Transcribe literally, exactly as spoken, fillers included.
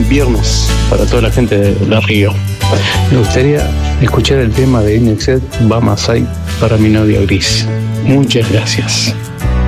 viernes para toda la gente de La Río. Me gustaría escuchar el tema de Inexcess, Bamasai, para mi novia Gris. Muchas gracias.